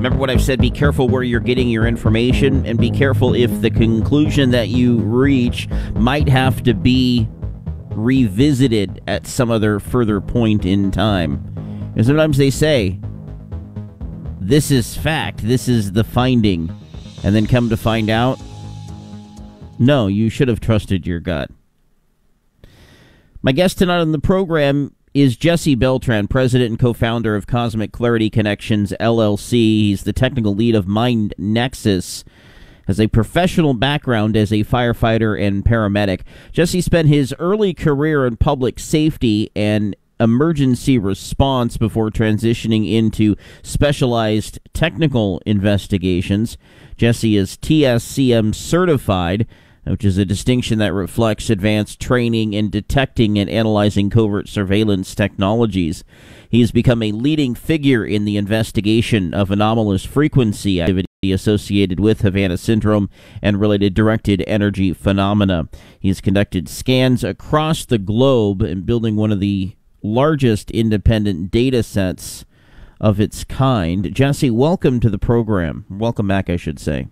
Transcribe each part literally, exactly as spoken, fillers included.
remember what I've said, be careful where you're getting your information, and be careful if the conclusion that you reach might have to be revisited at some other further point in time. And sometimes they say, this is fact, this is the finding, and then come to find out, no, you should have trusted your gut. My guest tonight on the program is Jesse Beltran, president and co-founder of Cosmic Clarity Connections, L L C. He's the technical lead of Mind Nexus. Has a professional background as a firefighter and paramedic. Jesse spent his early career in public safety and emergency response before transitioning into specialized technical investigations. Jesse is T S C M certified, which is a distinction that reflects advanced training in detecting and analyzing covert surveillance technologies. He has become a leading figure in the investigation of anomalous frequency activity associated with Havana Syndrome and related directed energy phenomena. He's conducted scans across the globe and building one of the largest independent data sets of its kind. Jesse, welcome to the program. Welcome back, I should say.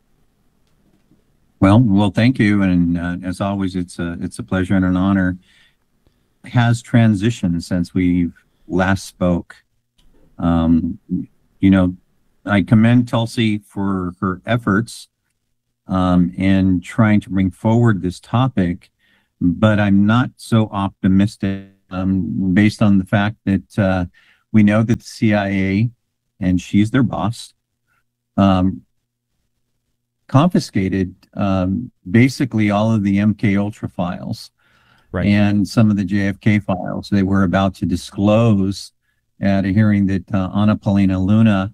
Well, well, thank you, and uh, as always, it's a it's a pleasure and an honor. It has transitioned since we last spoke. Um, you know, I commend Tulsi for her efforts um, in trying to bring forward this topic, but I'm not so optimistic um, based on the fact that uh, we know that the C I A, and she's their boss, um, confiscated um, basically all of the M K Ultra files, right, and some of the J F K files. They were about to disclose at a hearing that uh, Anna Paulina Luna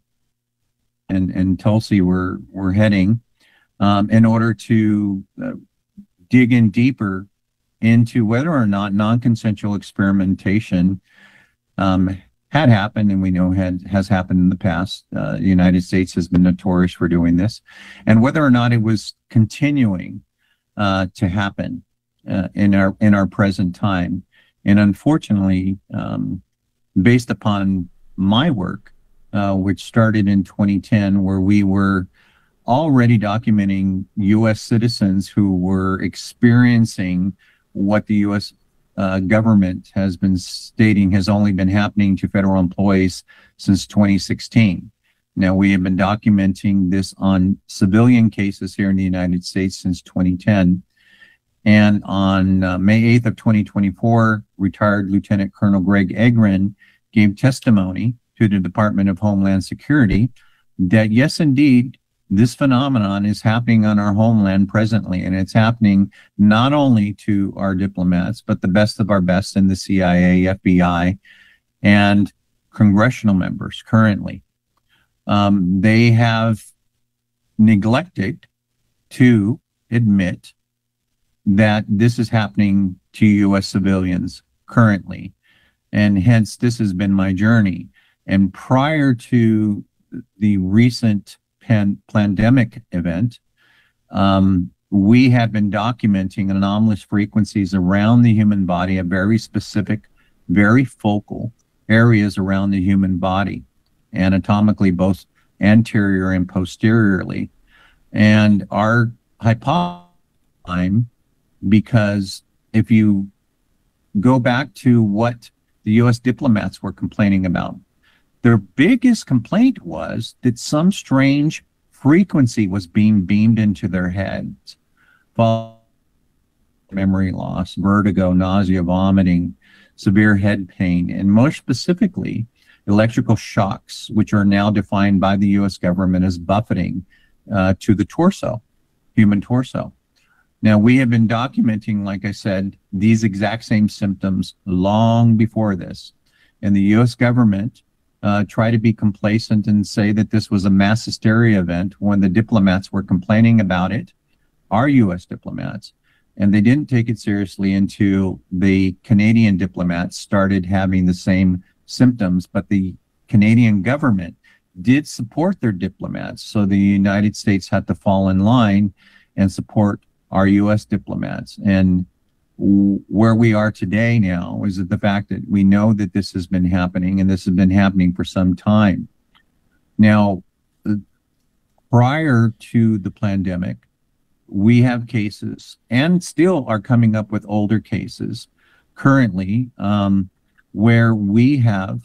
and and Tulsi were were heading um, in order to uh, dig in deeper into whether or not non-consensual experimentation um, had happened, and we know had has happened in the past. Uh, the United States has been notorious for doing this, and whether or not it was continuing uh, to happen uh, in our in our present time. And unfortunately, um, based upon my work, uh, which started in twenty ten, where we were already documenting U S citizens who were experiencing what the U S Uh, government has been stating has only been happening to federal employees since twenty sixteen. Now, we have been documenting this on civilian cases here in the United States since twenty ten. And on uh, May eighth of twenty twenty-four, retired Lieutenant Colonel Greg Egren gave testimony to the Department of Homeland Security that, yes, indeed, this phenomenon is happening on our homeland presently, and it's happening not only to our diplomats, but the best of our best in the C I A, F B I, and congressional members currently. Um, they have neglected to admit that this is happening to U S civilians currently, and hence this has been my journey. And prior to the recent Pan- pandemic event, um, we have been documenting anomalous frequencies around the human body, at very specific, very focal areas around the human body, anatomically, both anterior and posteriorly. And our hypothesis, because if you go back to what the U S diplomats were complaining about, their biggest complaint was that some strange frequency was being beamed into their heads. Memory loss, vertigo, nausea, vomiting, severe head pain, and most specifically, electrical shocks, which are now defined by the U S government as buffeting uh, to the torso, human torso. Now, we have been documenting, like I said, these exact same symptoms long before this. And the U S government Uh, try to be complacent and say that this was a mass hysteria event when the diplomats were complaining about it, our U S diplomats, and they didn't take it seriously until the Canadian diplomats started having the same symptoms. But the Canadian government did support their diplomats, so the United States had to fall in line and support our U S diplomats. And where we are today now is the fact that we know that this has been happening, and this has been happening for some time. Now, prior to the pandemic, we have cases and still are coming up with older cases currently um, where we have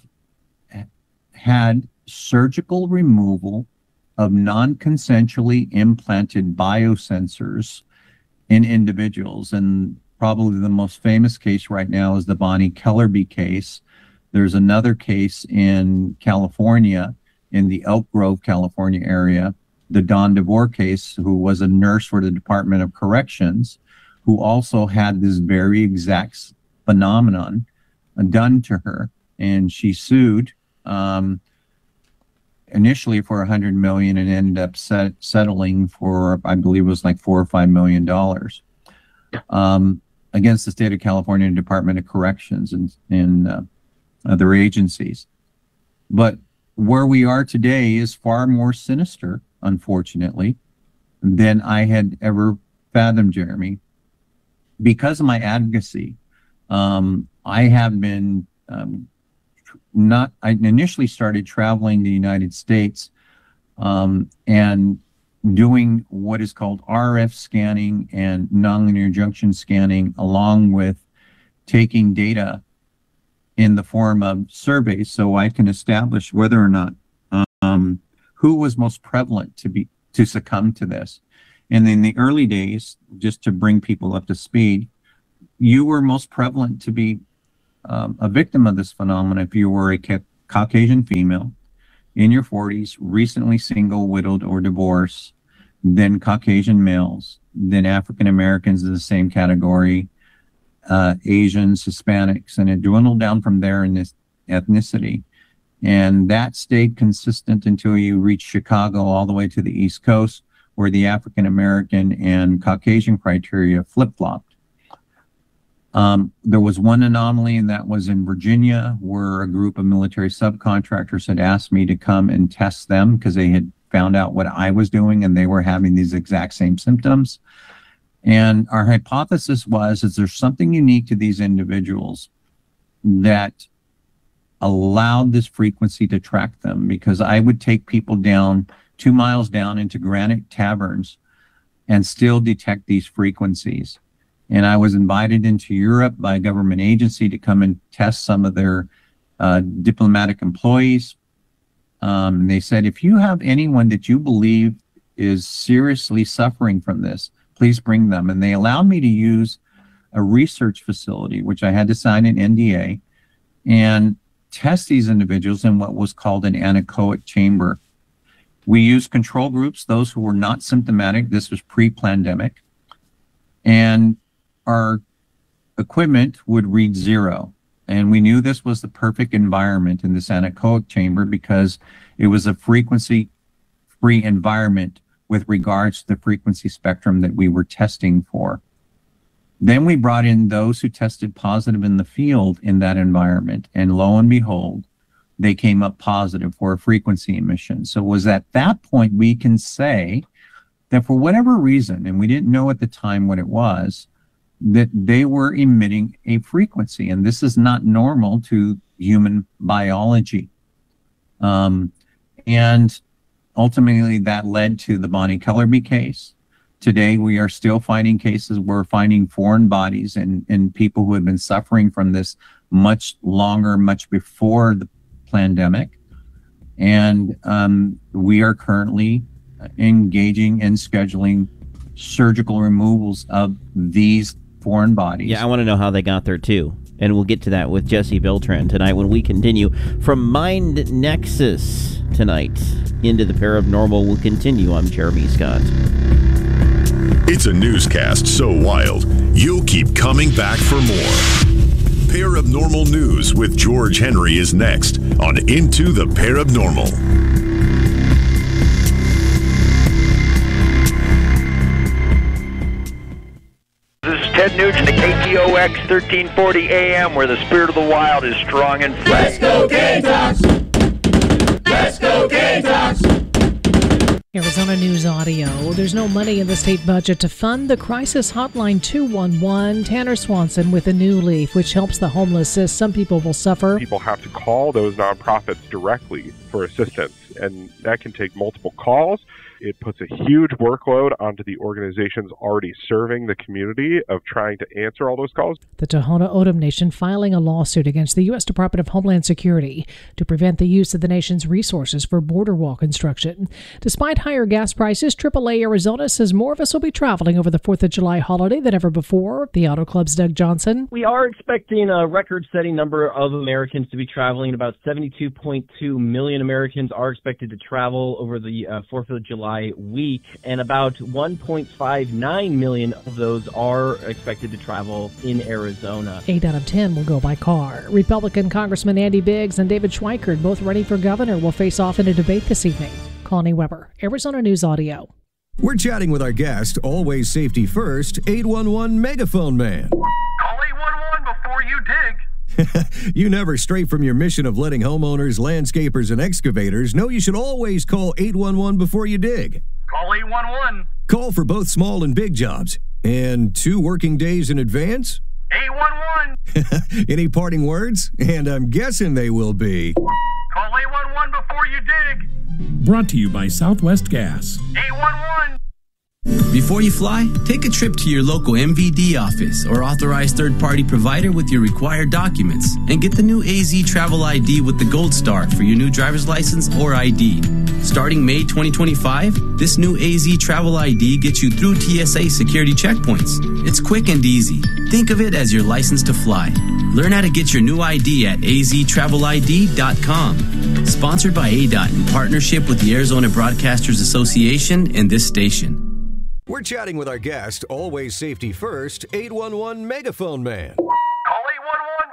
had surgical removal of non-consensually implanted biosensors in individuals. And probably the most famous case right now is the Bonnie Kellerby case. There's another case in California, in the Elk Grove, California area, the Dawn DeVore case, who was a nurse for the Department of Corrections, who also had this very exact phenomenon done to her. And she sued um, initially for one hundred million dollars and ended up set, settling for, I believe it was like four or five million dollars um, against the state of California Department of Corrections and, and uh, other agencies. But where we are today is far more sinister, unfortunately, than I had ever fathomed, Jeremy. Because of my advocacy, um, I have been um, not, I initially started traveling the United States um, and doing what is called R F scanning and nonlinear junction scanning, along with taking data in the form of surveys so I can establish whether or not um, who was most prevalent to be to succumb to this. And in the early days, just to bring people up to speed, you were most prevalent to be um, a victim of this phenomenon if you were a ca Caucasian female in your forties, recently single, widowed, or divorced, then Caucasian males, then African Americans in the same category, uh, Asians, Hispanics, and it dwindled down from there in this ethnicity. And that stayed consistent until you reach Chicago all the way to the East Coast, where the African American and Caucasian criteria flip-flopped. Um, there was one anomaly, and that was in Virginia, where a group of military subcontractors had asked me to come and test them because they had found out what I was doing and they were having these exact same symptoms. And our hypothesis was, is there something unique to these individuals that allowed this frequency to track them? Because I would take people down two miles down into granite taverns and still detect these frequencies. And I was invited into Europe by a government agency to come and test some of their uh, diplomatic employees. Um, they said, if you have anyone that you believe is seriously suffering from this, please bring them. And they allowed me to use a research facility, which I had to sign an N D A, and test these individuals in what was called an anechoic chamber. We used control groups, those who were not symptomatic. This was pre-pandemic. And our equipment would read zero. And we knew this was the perfect environment in this anechoic chamber because it was a frequency-free environment with regards to the frequency spectrum that we were testing for. Then we brought in those who tested positive in the field in that environment. And lo and behold, they came up positive for a frequency emission. So it was at that point we can say that for whatever reason, and we didn't know at the time what it was, that they were emitting a frequency, and this is not normal to human biology. Um, and ultimately that led to the Bonnie Kellerby case. Today, we are still finding cases. We're finding foreign bodies and, and people who have been suffering from this much longer, much before the pandemic. And um, we are currently engaging and scheduling surgical removals of these foreign bodies. Yeah, I want to know how they got there too. And we'll get to that with Jesse Beltran tonight when we continue. From Mind Nexus tonight into the Paranormal will continue. I'm Jeremy Scott. It's a newscast so wild, you'll keep coming back for more. Paranormal News with George Henry is next on Into the Paranormal. Ted Nugent to K T O X thirteen forty A M, where the spirit of the wild is strong and fresh. Let's go Gamecocks! Let's go Gamecocks! Arizona News Audio. There's no money in the state budget to fund the crisis hotline two one one. Tanner Swanson with a new leaf, which helps the homeless, says some people will suffer. People have to call those nonprofits directly for assistance, and that can take multiple calls. It puts a huge workload onto the organizations already serving the community of trying to answer all those calls. The Tohono O'odham Nation filing a lawsuit against the U S Department of Homeland Security to prevent the use of the nation's resources for border wall construction. Despite higher gas prices, triple A Arizona says more of us will be traveling over the fourth of July holiday than ever before. The Auto Club's Doug Johnson. We are expecting a record-setting number of Americans to be traveling. About seventy-two point two million Americans are expected to travel over the uh, fourth of July week, and about one point five nine million of those are expected to travel in Arizona. Eight out of ten will go by car. Republican Congressman Andy Biggs and David Schweikert, both running for governor, will face off in a debate this evening. Connie Weber, Arizona News Audio. We're chatting with our guest, always safety first, eight one one Megaphone Man. Call eight one one before you dig. You never stray from your mission of letting homeowners, landscapers, and excavators know you should always call eight one one before you dig. Call eight one one. Call for both small and big jobs. And two working days in advance? eight one one. Any parting words? And I'm guessing they will be. Call eight one one before you dig. Brought to you by Southwest Gas. eight one one. Before you fly, take a trip to your local M V D office or authorized third-party provider with your required documents and get the new A Z Travel I D with the Gold Star for your new driver's license or I D. Starting May twenty twenty-five, this new A Z Travel I D gets you through T S A security checkpoints. It's quick and easy. Think of it as your license to fly. Learn how to get your new I D at A Z travel I D dot com. Sponsored by A D O T in partnership with the Arizona Broadcasters Association and this station. We're chatting with our guest, always safety first, eight one one Megaphone Man. Call eight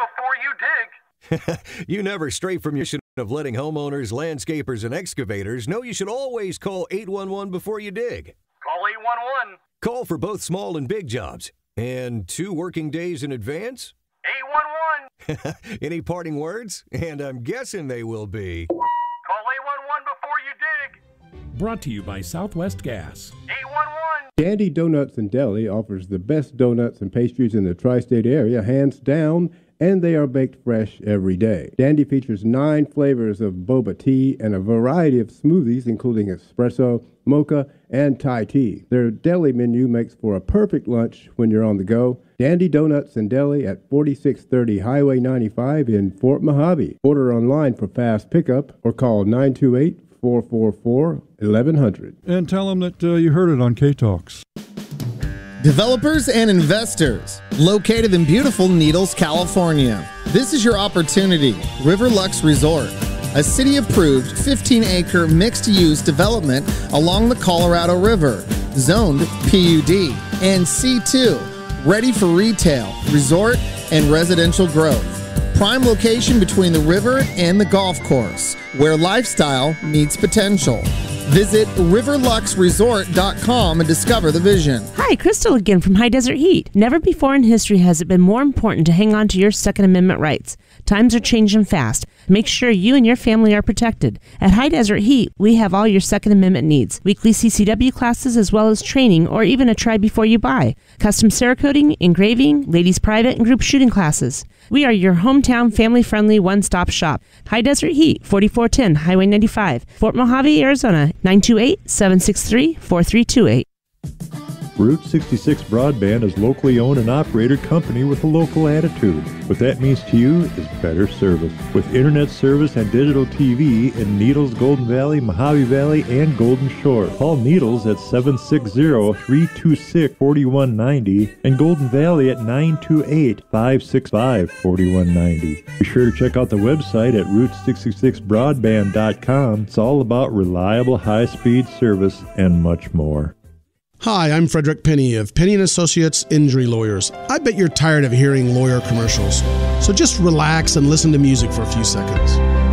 one one before you dig. You never stray from your mission of letting homeowners, landscapers, and excavators know you should always call eight one one before you dig. Call eight one one. Call for both small and big jobs. And two working days in advance? eight one one. Any parting words? And I'm guessing they will be. Call eight one one before you dig. Brought to you by Southwest Gas. eight one one. Dandy Donuts and Deli offers the best donuts and pastries in the tri-state area, hands down, and they are baked fresh every day. Dandy features nine flavors of boba tea and a variety of smoothies, including espresso, mocha, and Thai tea. Their deli menu makes for a perfect lunch when you're on the go. Dandy Donuts and Deli at forty-six thirty Highway ninety-five in Fort Mojave. Order online for fast pickup or call nine two eight, four four four, eleven hundred. And tell them that uh, you heard it on K-Talks. Developers and investors, located in beautiful Needles, California. This is your opportunity. Riverlux Resort, a city-approved fifteen acre mixed-use development along the Colorado River, zoned P U D and C two, ready for retail, resort, and residential growth. Prime location between the river and the golf course, where lifestyle meets potential. Visit river lux resort dot com and discover the vision. Hi, Crystal again from High Desert Heat. Never before in history has it been more important to hang on to your Second Amendment rights. Times are changing fast. Make sure you and your family are protected. At High Desert Heat, we have all your Second Amendment needs. Weekly C C W classes as well as training or even a try before you buy. Custom Cerakoting, engraving, ladies private and group shooting classes. We are your hometown family-friendly one-stop shop. High Desert Heat, forty-four ten Highway ninety-five, Fort Mojave, Arizona, nine two eight, seven six three, four three two eight. Route sixty-six Broadband is locally owned and operated company with a local attitude. What that means to you is better service. With internet service and digital T V in Needles, Golden Valley, Mojave Valley, and Golden Shore. Call Needles at seven six zero, three two six, four one nine zero and Golden Valley at nine two eight, five six five, four one nine zero. Be sure to check out the website at route sixty-six broadband dot com. It's all about reliable high-speed service and much more. Hi, I'm Frederick Penny of Penny and Associates Injury Lawyers. I bet you're tired of hearing lawyer commercials, so just relax and listen to music for a few seconds.